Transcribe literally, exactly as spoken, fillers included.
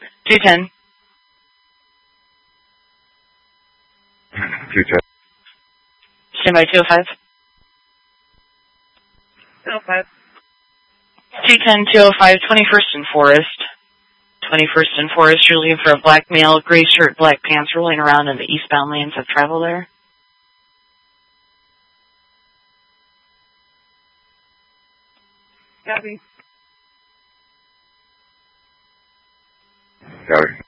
two ten. two ten. Stand by two oh five. two oh five. two ten, two oh five, twenty-first and Forest. twenty-first and Forest, you're looking for a black male, gray shirt, black pants, rolling around in the eastbound lanes of travel there. Copy. Copy.